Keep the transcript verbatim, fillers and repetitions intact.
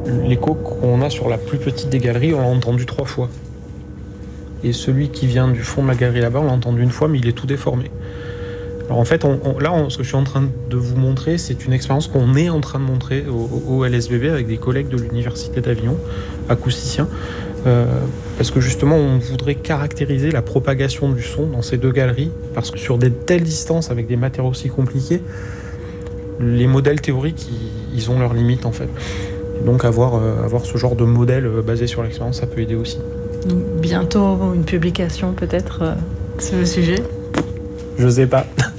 l'écho qu'on a sur la plus petite des galeries, on l'a entendu trois fois. Et celui qui vient du fond de la galerie là-bas, on l'a entendu une fois, mais il est tout déformé. Alors en fait, on, on, là, on, ce que je suis en train de vous montrer, c'est une expérience qu'on est en train de montrer au, au L S B B avec des collègues de l'Université d'Avignon, acousticiens, euh, parce que justement, on voudrait caractériser la propagation du son dans ces deux galeries, parce que sur des telles distances, avec des matériaux aussi compliqués, les modèles théoriques, ils, ils ont leurs limites en fait. Et donc avoir, euh, avoir ce genre de modèle basé sur l'expérience, ça peut aider aussi. Donc bientôt une publication peut-être euh, sur le sujet ? Je sais pas.